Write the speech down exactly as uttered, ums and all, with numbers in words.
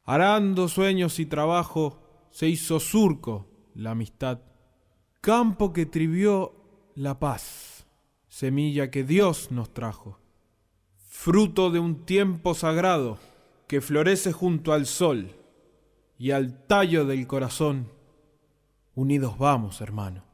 Arando sueños y trabajo, se hizo surco la amistad. Campo que trivió la paz, semilla que Dios nos trajo. Fruto de un tiempo sagrado que florece junto al sol y al tallo del corazón. Unidos vamos, hermano.